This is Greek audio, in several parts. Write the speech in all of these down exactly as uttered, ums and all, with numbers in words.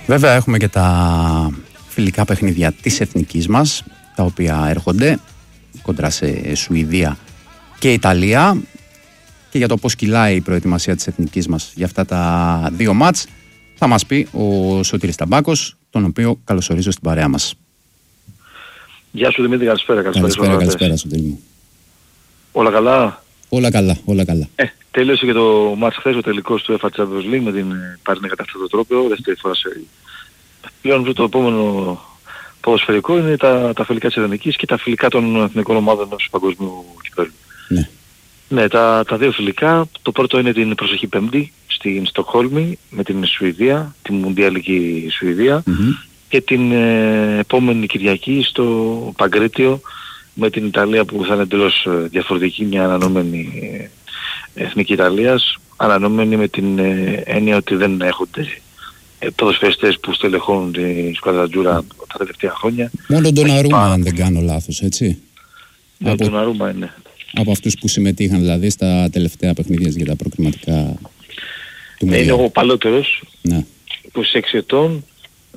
Βέβαια έχουμε και τα φιλικά παιχνίδια της εθνικής μας, τα οποία έρχονται κοντρά σε Σουηδία και Ιταλία, και για το πώς κυλάει η προετοιμασία της εθνικής μας για αυτά τα δύο μάτς θα μας πει ο Σωτήρης Ταμπάκος, τον οποίο καλωσορίζω στην παρέα μας. Γεια σου Δημήτρη, καλησπέρα. Καλησπέρα, καλησπέρα, καλησπέρα Σωτήρη μου. Όλα καλά? Όλα καλά, όλα καλά. Ε, τέλειωσε και το μάτς χθες, ο τελικός του UEFA Champions League με την Παρνή κατά αυτό το τρόπο, δεύτερη φορά σε... Πλέον το επόμενο ποδοσφαιρικό είναι τα, τα φιλικά της Εθνικής και τα φιλικά των εθνικών ομάδων του παγκοσμίου κυπέλλου. Ναι. Ναι, τα, τα δύο φιλικά, το πρώτο είναι την προσεχή Πέμπτη στην Στοκχόλμη με την Σουηδία, την Μουντιαλική Σουηδία, mm-hmm. και την ε, επόμενη Κυριακή στο Παγκρίτιο με την Ιταλία, που θα είναι εντελώς διαφορετική, μια ανανόμενη ε, εθνική Ιταλίας, ανανόμενη με την ε, έννοια ότι δεν έχονται ε, ποδοσφαιριστές που στελεχώνουν τη σκουαδρατζούρα τα τελευταία χρόνια. Μόνο τον Αρούμα, αν δεν κάνω λάθος, έτσι. Ναι, από... τον Αρούμα είναι. Από αυτούς που συμμετείχαν δηλαδή στα τελευταία παιχνίδια για τα προκριματικά του ναι, είναι ο παλαιότερος, ναι. είκοσι έξι ετών,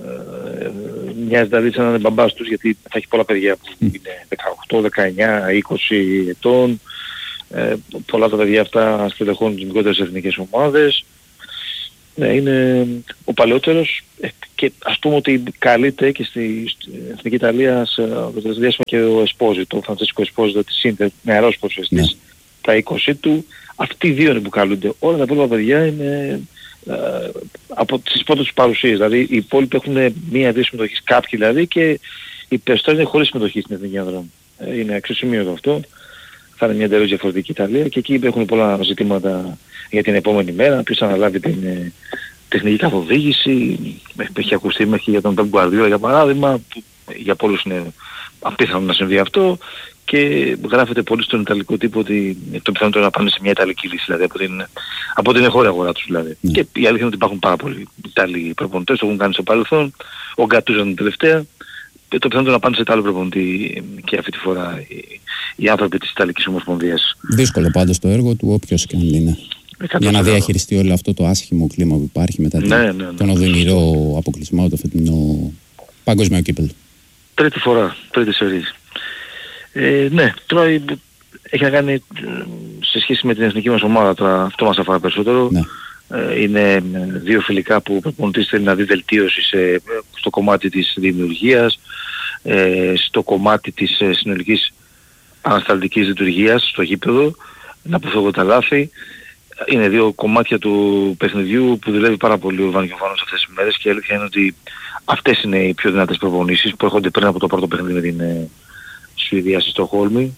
ε, μοιάζει δηλαδή σαν να είναι μπαμπάς τους, γιατί θα έχει πολλά παιδιά που mm. είναι δεκαοκτώ, δεκαεννιά, είκοσι ετών, ε, πολλά τα παιδιά αυτά στελεχώνουν τις μικρότερες εθνικές ομάδες. Ναι, είναι ο παλαιότερος, ε, και ας πούμε ότι καλείται και στη, στη Εθνική Ιταλία το τελευταίο διάστημα και ο Εσπόζιτο, ο Φραντσέσκο Εσπόζιτο της Ίντερ, νεαρός ποδοσφαιριστής, yeah. τα είκοσι του. Αυτοί οι δύο είναι που καλούνται. Όλα τα υπόλοιπα παιδιά είναι ε, από τις πρώτες τους παρουσίες. Δηλαδή οι υπόλοιποι έχουν μία-δύο συμμετοχές, κάποιοι δηλαδή, και οι περισσότεροι είναι χωρίς συμμετοχή στην Εθνική Ανδρών. Ε, είναι αξιοσημείωτο αυτό. Θα είναι μια εντελώς διαφορετική Ιταλία, και εκεί έχουν πολλά ζητήματα για την επόμενη μέρα. Ποιος θα αναλάβει την ε, τεχνική καθοδήγηση, έχει ακουστεί μέχρι για τον Πεπ Γκουαρδιόλα για παράδειγμα, που για πολλούς είναι απίθανο να συμβεί αυτό, και γράφεται πολύ στον ιταλικό τύπο ότι το πιθανό είναι να πάνε σε μια ιταλική λύση, δηλαδή από την, από την εγχώρια αγορά τους δηλαδή. Mm. Και η αλήθεια είναι ότι υπάρχουν πάρα πολλοί Ιταλοί προπονητές, το έχουν κάνει στο παρελθόν, ο Γκατούζο είναι τελευταία. Το πιθανό είναι να πάνε σε Ιταλό προπονητή και αυτή τη φορά οι, οι άνθρωποι της Ιταλικής Ομοσπονδίας. Δύσκολο πάντως το έργο του, όποιος και αν είναι. Για να διαχειριστεί όλο αυτό το άσχημο κλίμα που υπάρχει μετά ναι, ναι, ναι, τον οδυνηρό αποκλεισμό, το φετινό παγκόσμιο κύπελλο. Τρίτη φορά, τρίτη σερής. Ε, ναι, τώρα έχει να κάνει σε σχέση με την εθνική μας ομάδα, τώρα αυτό μας αφορά περισσότερο. Ναι. Ε, είναι δύο φιλικά που ο προπονητής θέλει να δει βελτίωση σε, στο κομμάτι της δημιουργίας, ε, στο κομμάτι της ε, συνολικής ανασταλτικής λειτουργίας στο γήπεδο, να αποφεύγω τα λάθη. Είναι δύο κομμάτια του παιχνιδιού που δουλεύει πάρα πολύ ο Βανιωβάνος αυτές τις μέρες, και η αλήθεια είναι ότι αυτές είναι οι πιο δυνατές προπονήσεις που έρχονται πριν από το πρώτο παιχνίδι με την ε, Σουηδία στη Στοκχόλμη.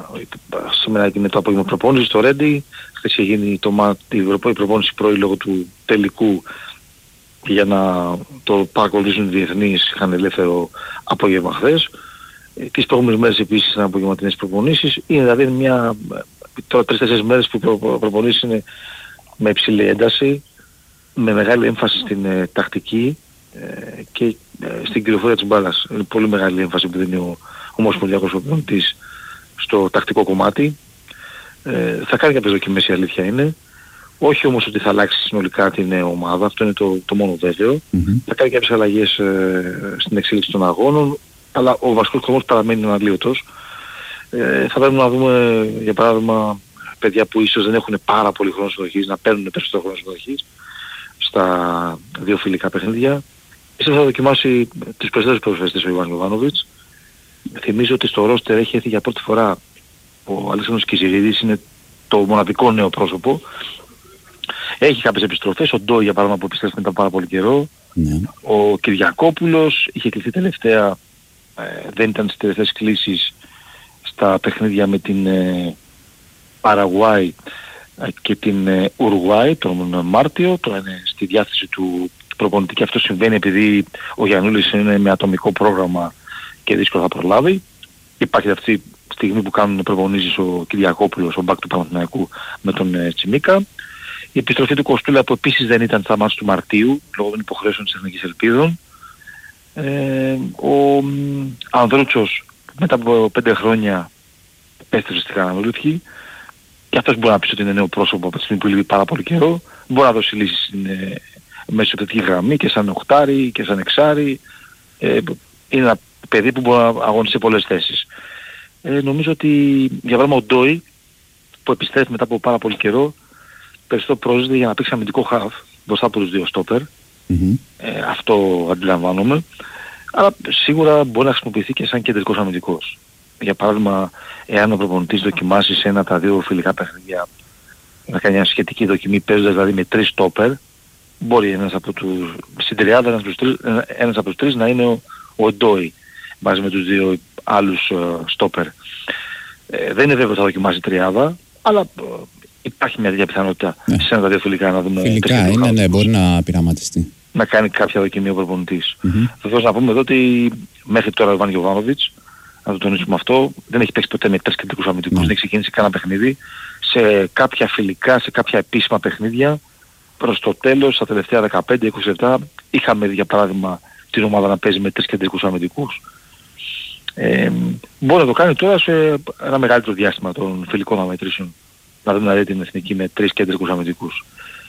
Σήμερα είναι το απόγευμα προπόνηση στο Ρέντι. Χθες είχε γίνει το, η ευρωπαϊκή προπόνηση πρωί λόγω του τελικού, για να το παρακολουθήσουν οι διεθνείς, είχαν ελεύθερο απόγευμα χθες. Ε, τις προηγούμενες μέρες επίσης ήταν απογευματινές προπονήσεις. Είναι δηλαδή μια... Τώρα τρεις-τέσσερις μέρες που προ, προ, προπονήσεις είναι με υψηλή ένταση, με μεγάλη έμφαση στην ε, τακτική ε, και ε, στην κυριοφορία της μπάλας. Είναι πολύ μεγάλη έμφαση που δίνει ο ομοσπονδιακός προπονητής στο τακτικό κομμάτι. Ε, θα κάνει κάποιες δοκιμές, η αλήθεια είναι. Όχι όμως ότι θα αλλάξει συνολικά την ε, ομάδα, αυτό είναι το, το μόνο βέβαιο. Mm-hmm. Θα κάνει κάποιες αλλαγές ε, στην εξέλιξη των αγώνων, αλλά ο βασικός κομμάτης παραμένει αναλύωτος. Ε, θα πρέπει να δούμε, για παράδειγμα, παιδιά που ίσως δεν έχουν πάρα πολύ χρόνο συμμετοχής, να παίρνουν περισσότερο χρόνο συμμετοχής στα δύο φιλικά παιχνίδια. Ίσως θα δοκιμάσει τις περισσότερες προσφέστες ο Ιβάν Γιοβάνοβιτς. Θυμίζω ότι στο ρόστερ έχει έρθει για πρώτη φορά ο Αλέξανδρος Κιζηρίδης, είναι το μοναδικό νέο πρόσωπο. Έχει κάποιες επιστροφές, ο Ντόι για παράδειγμα που επιστρέφει μετά πάρα πολύ καιρό. Mm. Ο Κυριακόπουλος είχε κληθεί τελευταία, ε, δεν ήταν στις τελευταίες κλήσεις στα παιχνίδια με την ε, Παραγουάη και την ε, Ουρουάη τον Μάρτιο. Τώρα είναι στη διάθεση του προπονητή, και αυτό συμβαίνει επειδή ο Γιαννούλης είναι με ατομικό πρόγραμμα και δύσκολα θα προλάβει. Υπάρχει αυτή τη στιγμή που κάνουν προπονήσεις ο Κυριακόπουλος, ο μπακ του Παναθηναϊκού, με τον ε, Τσιμίκα. Η επιστροφή του Κοστούλα που επίσης δεν ήταν στα μάτς του Μαρτίου λόγω των υποχρεώσεων της Εθνικής Ελπίδων. Ε, ο Ανδρούτσος μετά από πέντε χρόνια επέστρεψε στη Χαρανολούθη, και αυτός μπορεί να πει ότι είναι νέο πρόσωπο από τη στιγμή που λείπει πάρα πολύ καιρό. Μπορεί να δώσει λύσεις στην ε, μεσοπαιδευτική γραμμή και σαν οχτάρι και σαν εξάρι. Ε, είναι ένα παιδί που μπορεί να αγωνίσει σε πολλές θέσεις. Ε, νομίζω ότι για παράδειγμα ο Ντόι που επιστρέφει μετά από πάρα πολύ καιρό περισσότερο πρόζεται για να παίξει αμυντικό χαφ μπροστά από τους δύο στόπερ. Mm-hmm. Ε, αυτό αντιλαμβάνομαι. Αλλά σίγουρα μπορεί να χρησιμοποιηθεί και σαν κεντρικός αμυντικός. Για παράδειγμα, εάν ο προπονητής δοκιμάσει σε ένα τα δύο φιλικά παιχνίδια να κάνει μια σχετική δοκιμή παίζοντας δηλαδή με τρεις στόπερ, μπορεί ένας από τους, στην τριάδα ένας, ένας από τους τρεις να είναι ο, ο Ντόι μαζί με τους δύο άλλους uh, στόπερ. Ε, δεν είναι βέβαιο ότι θα δοκιμάσει τριάδα, αλλά uh, υπάρχει μια τέτοια πιθανότητα ναι. σε ένα τα δύο φιλικά να δούμε. Φιλικά είναι, ναι, μπορεί να πειραματιστεί. Να κάνει κάποια δοκιμή ο προπονητής. Mm-hmm. Βεβαίως να πούμε εδώ ότι μέχρι τώρα ο Ιβάν Γιοβάνοβιτς, να το τονίσουμε αυτό, δεν έχει παίξει ποτέ με τρεις κεντρικούς αμυντικούς, mm. δεν έχει ξεκινήσει κανένα παιχνίδι. Σε κάποια φιλικά, σε κάποια επίσημα παιχνίδια, προς το τέλος, στα τελευταία δεκαπέντε είκοσι λεπτά, είχαμε για παράδειγμα την ομάδα να παίζει με τρεις κεντρικούς αμυντικούς. Ε, μπορεί να το κάνει τώρα σε ένα μεγαλύτερο διάστημα των φιλικών αναμετρήσεων. Να δούμε δηλαδή την εθνική με τρεις κεντρικούς αμυντικούς.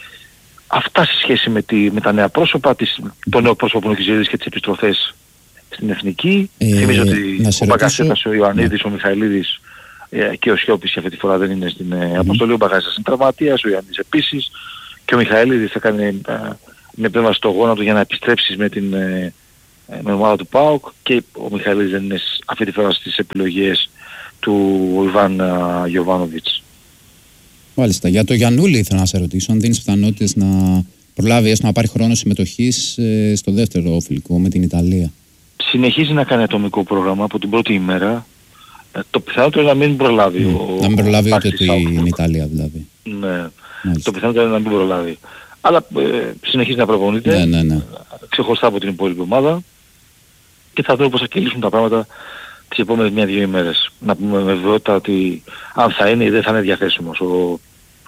Αυτά σε σχέση με, τη, με τα νέα πρόσωπα, τις, το νέο πρόσωπο που έχει και τις επιστροφές στην εθνική. Ε, Θυμίζω ότι ο Μπαγκασέτας, ο Ιωαννίδης, ναι. ο Μιχαηλίδης ε, και ο Σιώπης αυτή τη φορά δεν είναι στην ε, mm-hmm. αποστολή. Ο Μπαγκασέτας είναι τραυματίας, ο Ιωαννίδης επίσης και ο Μιχαηλίδης θα κάνει ε, μια επέμβαση στο γόνατο για να επιστρέψει με την ε, με ομάδα του ΠΑΟΚ και ο Μιχαηλίδης δεν είναι αυτή τη φορά στις επιλογές του Ιβάν Γιοβάνοβιτς. Μάλιστα. Για το Γιαννούλη ήθελα να σε ρωτήσω αν δίνεις πιθανότητες να προλάβει έστω να πάρει χρόνο συμμετοχής ε, στο δεύτερο φιλικό με την Ιταλία. Συνεχίζει να κάνει ατομικό πρόγραμμα από την πρώτη ημέρα. Ε, το πιθανότερο είναι να μην προλάβει. Mm. Ο, να μην προλάβει ούτε την Ιταλία δηλαδή. Ναι. Μάλιστα. Το πιθανότερο είναι να μην προλάβει. Αλλά ε, συνεχίζει να προπονείται. Ναι, ναι, ναι. Ξεχωριστά από την υπόλοιπη ομάδα. Και θα δούμε πώς θα κυλήσουν τα πράγματα τις επόμενες μια-δύο ημέρες. Να πούμε με βεβαιότητα ότι αν θα είναι ή δεν θα είναι διαθέσιμος ο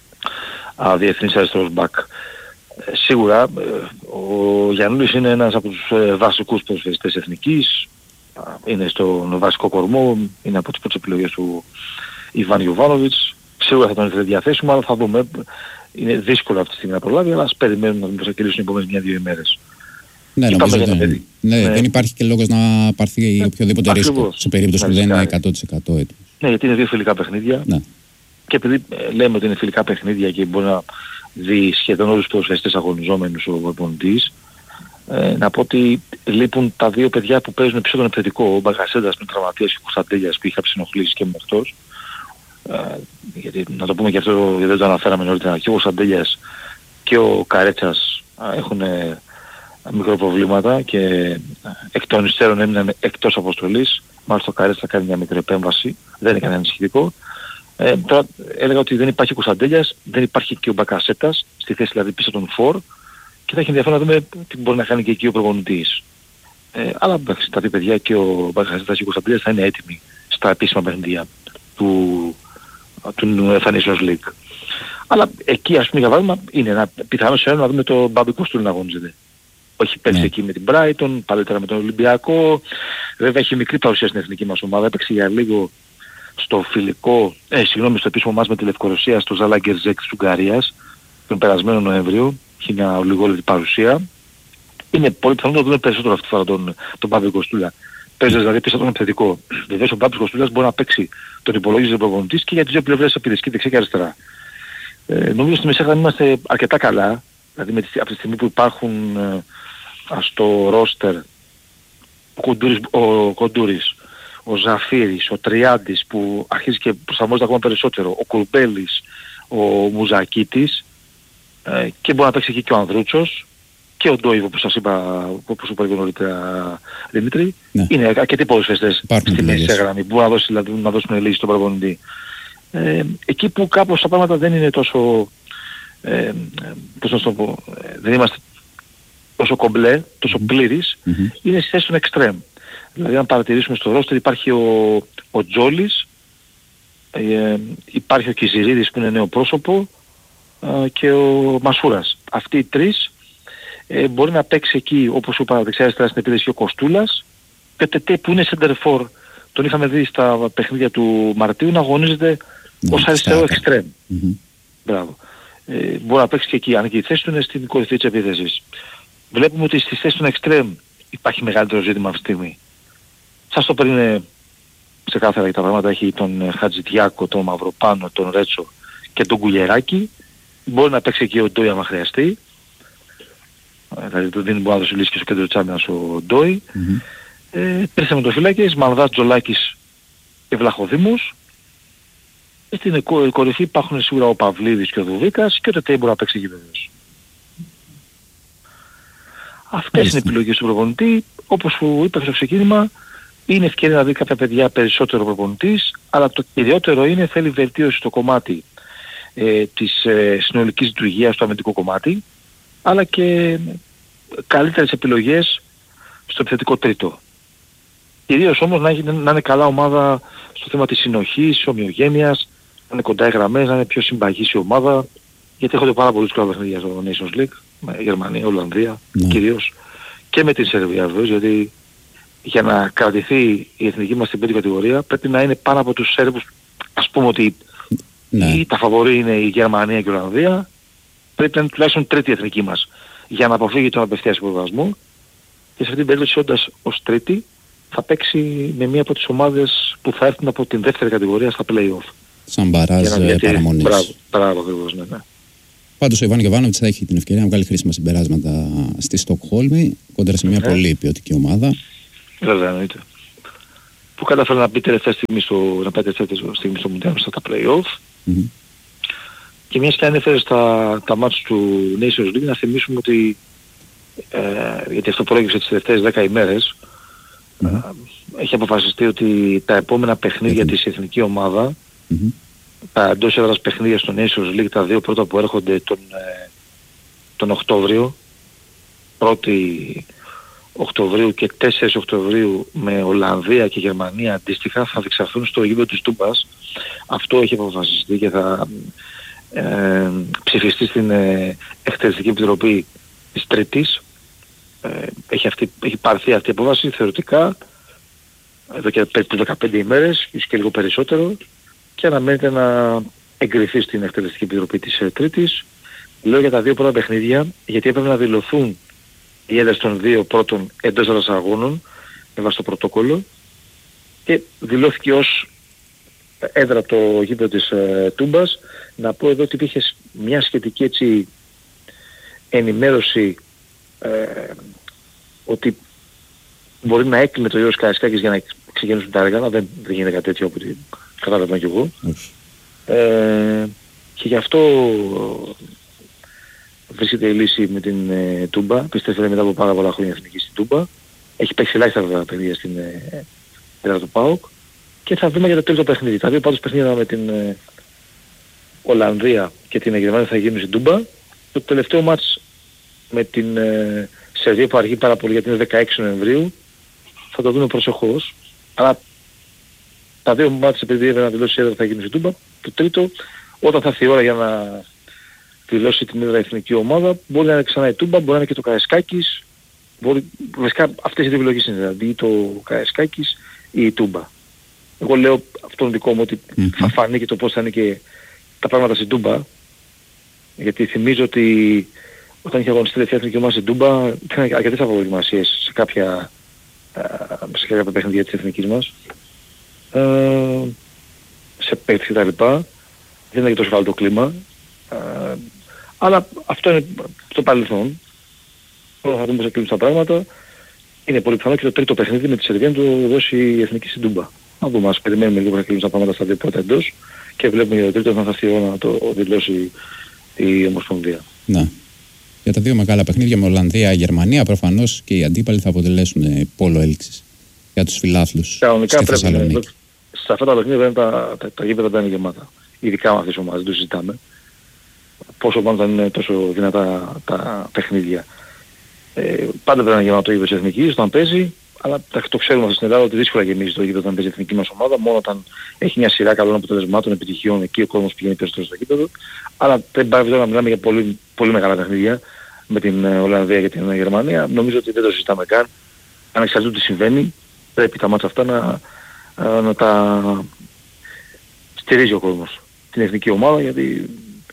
α, διεθνής αριστερός μπακ. Ε, σίγουρα ε, ο Γιαννούλης είναι ένας από τους ε, βασικούς προσφυγιστές εθνικής. Είναι στον βασικό κορμό, είναι από τις πρώτες επιλογές του Ιβάν Γιοβάνοβιτς. Σίγουρα θα τον ήθελε διαθέσιμο, αλλά θα δούμε. Είναι δύσκολο αυτή τη στιγμή να προλάβει, αλλά ας περιμένουμε να δούμε πώς θα κυλήσουν οι επόμενες μια-δύο ημέρες. Ναι, νομίζω δεν, ναι, ναι. δεν υπάρχει και λόγος να πάρθει ναι, οποιοδήποτε ακριβώς. ρίσκο σε περίπτωση ναι, που δεν είναι εκατό τοις εκατό έτοιμο. Ναι, γιατί είναι δύο φιλικά παιχνίδια ναι. και επειδή ε, λέμε ότι είναι φιλικά παιχνίδια και μπορεί να δει σχεδόν όλους τους ποδοσφαιριστές αγωνιζόμενους ο προπονητής, ε, να πω ότι λείπουν τα δύο παιδιά που παίζουν πίσω τον επιθετικό, ο Μπαγκασέτας με τραυματίας και ο Κωνσταντέλιας που είχε ψινοχλήσει και με αυτός. Ε, γιατί να το πούμε και αυτό γιατί δεν το αναφέραμε νωρίτερα, και ο Κωνσταντέλιας και ο Καρέτσας έχουν μικροπροβλήματα και εκ των υστέρων έμειναν εκτός αποστολής. Μάλιστα ο Καρέτσας θα κάνει μια μικρή επέμβαση, δεν είναι κανένα ανησυχητικό. Ε, τώρα έλεγα ότι δεν υπάρχει ο Κωνσταντέλιας, δεν υπάρχει και ο Μπακασέτας, στη θέση δηλαδή πίσω των φορ και θα έχει ενδιαφέρον να δούμε τι μπορεί να κάνει και εκεί ο προπονητής. Ε, αλλά εντάξει, τα δύο παιδιά και ο Μπακασέτας και ο Κωνσταντέλιας θα είναι έτοιμοι στα επίσημα παιχνίδια του, του Nations League. Αλλά εκεί ας πούμε για παράδειγμα είναι ένα πιθανό σενάριο να δούμε το Μπάμπη Κοστούλη να αγωνίζεται. Έχει παίξει ναι. εκεί με την Brighton, παλαιότερα με τον Ολυμπιακό. Βέβαια έχει μικρή παρουσία στην εθνική μας ομάδα. Έπαιξε για λίγο στο φιλικό, ε, συγγνώμη, στο επίσημο μας με τη Λευκορωσία, στο Ζαλάγκερζεκ της Ουγγαρίας, τον περασμένο Νοέμβριο. Έχει μια ολιγόλεπτη παρουσία. Είναι πολύ πιθανό να δούμε περισσότερο αυτή τη φορά τον, τον Παύλο Κοστούλα. Παίζει δηλαδή πίσω από τον επιθετικό. Βεβαίως ο Παύλος Κοστούλας μπορεί να παίξει τον υπολόγιζε προπονητής και για τις δύο πλευρές επιδεσκή δεξιά και αριστερά. Ε, νομίζω στη μεσαία γραμμή είμαστε αρκετά καλά. Δηλαδή με τη, από τη στιγμή που υπάρχουν ε, στο ρόστερ ο Κοντούρης, ο, Κοντούρης, ο Ζαφύρης, ο Τριάντης που αρχίζει και προσαρμόζεται ακόμα περισσότερο, ο Κουρμπέλης, ο Μουζακίτης ε, και μπορεί να παίξει εκεί και ο Ανδρούτσος και ο Ντόιβο που σας είπα, όπως σου είπα και νωρίτερα Δημήτρη, ναι. είναι αρκετοί ποδοσφαιριστές στη μεσαία γραμμή που μπορούν να, δώσει, δηλαδή, να δώσουν λύση στον προπονητή. Ε, εκεί που κάπως τα πράγματα δεν είναι τόσο, ε, πώς να το πω, δεν είμαστε τόσο κομπλέ, τόσο mm-hmm. πλήρης, mm-hmm. είναι στη θέση των εξτρέμ. Δηλαδή αν παρατηρήσουμε στο ρόστερ υπάρχει ο, ο Τζόλης, ε, υπάρχει ο Κιζηρίδης που είναι νέο πρόσωπο ε, και ο Μασούρας. Αυτοί οι τρεις ε, μπορεί να παίξει εκεί όπως σου είπα δεξιά αριστερά στην επίδεση ο Κοστούλας και ο Τετέ που είναι center for, τον είχαμε δει στα παιχνίδια του Μαρτίου να αγωνίζεται yeah, ως αριστερό εξτρέμ. Mm-hmm. Μπράβο. ε, μπορεί να παίξει και εκεί, αν και η θέση του είναι στην κορυφή της επίθεσης. Βλέπουμε ότι στη θέση των εξτρέμ υπάρχει μεγαλύτερο ζήτημα αυτή τη στιγμή. Σας το πριν είναι ξεκάθαρα για τα πράγματα, έχει τον Χατζητιάκο, τον Μαυροπάνο, τον Ρέτσο και τον Κουλιεράκη. Μπορεί να παίξει εκεί ο Ντόι άμα χρειαστεί. Δηλαδή τον δίνει μπορεί να δώσει λύση και στο κέντρο της άμυνας ο Ντόι. Mm-hmm. Ε, τρεις θεματοφύλακες, Μανδάς, Τζολάκης και Βλαχοδήμος. Στην κορυφή υπάρχουν σίγουρα ο Παυλίδης και ο Δουβίκας και ο Τετέι μπορεί να παίξει εκεί βέβαιος. Αυτές είναι οι επιλογές του προπονητή. Όπως που είπα στο ξεκίνημα, είναι ευκαιρία να δει κάποια παιδιά περισσότερο προπονητής, αλλά το κυριότερο είναι θέλει βελτίωση στο κομμάτι ε, της ε, συνολικής λειτουργίας, στο αμυντικό κομμάτι, αλλά και καλύτερες επιλογές στο επιθετικό τρίτο. Κυρίως όμως να, έχει, να είναι καλά ομάδα στο θέμα της συνοχής, της ομοιογένειας, να είναι κοντά οι γραμμές, να είναι πιο συμπαγής η ομάδα, γιατί έχονται πάρα πολλούς καλά παιχνίδια στο Nations League, με Γερμανία, Ολλανδία, ναι. Κυρίως, και με την Σερβία βέβαια, γιατί για να κρατηθεί η εθνική μας στην πέμπτη κατηγορία πρέπει να είναι πάνω από τους Σέρβους, ας πούμε ότι ναι. η, τα φαβορί είναι η Γερμανία και η Ολλανδία, πρέπει να είναι τουλάχιστον τρίτη εθνική μας για να αποφύγει τον απευθείας υποβιβασμό, και σε αυτή την περίπτωση όντας ως τρίτη θα παίξει με μία από τις ομάδες που θα έρθουν από την δεύτερη κατηγορία στα play-off. Σαν μπαράζ παραμονής. Μπράβο, μπράβο ακριβώς, ναι, ναι. Πάντως ο Ιβάν Γιοβάνοβιτς θα έχει την ευκαιρία να βγάλει χρήσιμα συμπεράσματα στη Στοκχόλμη κόντρα σε μια ναι. πολύ ποιοτική ομάδα. Βέβαια, εννοείται. Που κατάφερε να μπει τελευταία στιγμή στο, να πάει τελευταία στιγμή στο Μουντιάλ στα play-off. Mm-hmm. Και μιας και ανέφερε στα τα μάτς του Nations League, να θυμίσουμε ότι ε, γιατί αυτό προέκυψε τις τελευταίες δέκα ημέρες, mm-hmm. ε, έχει αποφασιστεί ότι τα επόμενα παιχνίδια mm-hmm. της εθνική ομάδα, mm-hmm. τα εντός έδρας παιχνίδια στο Nations League, τα δύο πρώτα που έρχονται τον, ε, τον Οκτώβριο, πρώτη Οκτωβρίου και τέσσερις Οκτωβρίου με Ολλανδία και Γερμανία αντίστοιχα, θα διεξαχθούν στο γήπεδο της Τούμπας. Αυτό έχει αποφασιστεί και θα ε, ψηφιστεί στην ε, Εκτελεστική Επιτροπή της Τρίτης. Ε, έχει, αυτή, έχει πάρθει αυτή η απόφαση θεωρητικά εδώ και περίπου δεκαπέντε ημέρες, ίσως και λίγο περισσότερο, και αναμένεται να εγκριθεί στην Εκτελεστική Επιτροπή της ε, Τρίτης. Λέω για τα δύο πρώτα παιχνίδια, γιατί έπρεπε να δηλωθούν οι έδρες των δύο πρώτων εντός έδρας αγώνων με βάση το πρωτόκολλο, και δηλώθηκε ως έδρα το γήπεδο της ε, Τούμπας. Να πω εδώ ότι υπήρχε μια σχετική έτσι ενημέρωση ε, ότι μπορεί να έκλεινε το Γιώργος Καραϊσκάκης για να ξεκινήσουν τα έργα, δεν, δεν γίνεται κάτι τέτοιο από ό,τι κατάλαβα κι εγώ. Ε, και γι' αυτό βρίσκεται η λύση με την ε, Τούμπα. Πιστεύετε μετά από πάρα πολλά χρόνια εθνική στην Τούμπα. Έχει παίξει ελάχιστα βέβαια παιχνίδια στην ε, έδρα του ΠΑΟΚ. Και θα δούμε για το τρίτο παιχνίδι. Τα δύο πάντως παιχνίδια με την ε, Ολλανδία και την Γερμανία θα γίνουν στην Τούμπα. Το τελευταίο μάτς με την ε, Σερβία που αργεί πάρα πολύ γιατί είναι δεκαέξι Νοεμβρίου θα το δούμε προσεχώς. Αλλά τα δύο μάτς επειδή έπρεπε να δηλώσει η έδρα θα γίνουν στην Τούμπα. Το τρίτο, όταν θα έρθει η ώρα για να δηλώσει την έδρα εθνική ομάδα, μπορεί να είναι ξανά η Τούμπα, μπορεί να είναι και το Καραϊσκάκης. Μπορεί, βασικά αυτές οι δύο επιλογές είναι, δηλαδή το Καραϊσκάκης ή η Τούμπα. Εγώ λέω αυτόν δικό μου ότι mm-hmm. θα φανεί και το πώς θα είναι και τα πράγματα στην Τούμπα. Γιατί θυμίζω ότι όταν είχε αγωνιστεί η εθνική ομάδα στην Τούμπα είχαν αρκετές αποδοκιμασίες σε κάποια, σε κάποια παιχνίδια της εθνικής μας. Ε, σε παίκτες και τα λοιπά. Δεν είναι και τόσο καλό το κλίμα. Ε, αλλά αυτό είναι το παρελθόν. Τώρα θα δούμε πώς θα κλείσουν τα πράγματα. Είναι πολύ πιθανό και το τρίτο παιχνίδι με τη Σερβία να το δώσει η εθνική στην Τούμπα. Να δούμε, ας περιμένουμε λίγο να κλείσουν τα πράγματα στα δύο πρώτα εντός και βλέπουμε για το τρίτο να θα έρθει η ώρα να το δηλώσει η Ομοσπονδία. Ναι. Για τα δύο μεγάλα παιχνίδια με Ολλανδία, Γερμανία, προφανώς και οι αντίπαλοι θα αποτελέσουν πόλο έλξης για τους φιλάθλους στη Θεσσαλονίκη. Σε αυτά τα παιχνίδια τα, τα, τα γήπεδα δεν είναι γεμάτα. Ειδικά με αυτές τις ομάδες, δεν το συζητάμε. Πόσο πάνω θα είναι τόσο δυνατά τα παιχνίδια. Ε, πάντα πρέπει να είναι γεμάτο το γήπεδο της εθνικής όταν παίζει, αλλά το ξέρουμε αυτό στην Ελλάδα ότι δύσκολα γεμίζει το γήπεδο όταν παίζει η εθνική μας ομάδα, μόνο όταν έχει μια σειρά καλών αποτελεσμάτων, επιτυχιών, εκεί ο κόσμος πηγαίνει περισσότερο στο γήπεδο. Αλλά δεν πάει να μιλάμε για πολύ, πολύ μεγάλα παιχνίδια με την Ολλανδία και την Γερμανία. Νομίζω ότι δεν το συζητάμε καν. Ανεξαρτήτως τι συμβαίνει, πρέπει τα μάτια αυτά να, να τα στηρίζει ο κόσμος την εθνική ομάδα, γιατί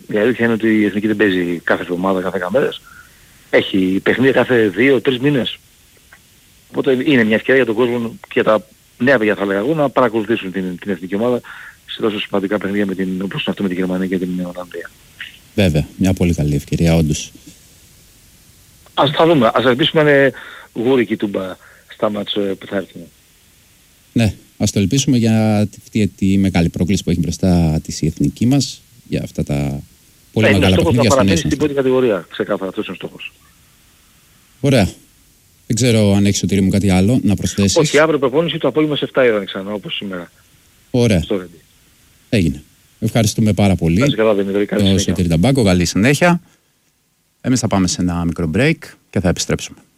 Η αλήθεια είναι ότι η Εθνική δεν παίζει κάθε εβδομάδα, κάθε καμέρες. Έχει παιχνίδια κάθε δύο τρεις μήνες. Οπότε είναι μια ευκαιρία για τον κόσμο και τα νέα παιδιά θα λέγα εγώ να παρακολουθήσουν την, την εθνική ομάδα σε τόσο σημαντικά παιχνίδια με την, όπως είναι αυτό με την Γερμανία και την Ολλανδία. Βέβαια, μια πολύ καλή ευκαιρία όντως. Ας θα δούμε, ας ελπίσουμε να είναι γούρικη τούμπα στα μάτς που θα έρθουν. Ναι, ας το ελπίσουμε για τη, τη μεγάλη πρόκληση που έχει μπροστά της η εθνική μας για αυτά τα πολύ ε, μεγάλα παιχνίδια. Να παραμείνει στην πρώτη κατηγορία, ξεκάθαρα, αυτός είναι ο στόχος. Ωραία. Δεν ξέρω αν έχεις, Σωτήρη μου, κάτι άλλο να προσθέσεις. Όχι, αύριο προπόνηση το απόγευμα σε επτά ώρα ξανά, όπως σήμερα. Ωραία. Έγινε. Ευχαριστούμε πάρα πολύ. Καλή καλά, Δημήτρη. Καλή συνέχεια. Σωτήρη Ταμπάκο, καλή συνέχεια. Εμείς θα πάμε σε ένα μικρό break και θα επιστρέψουμε.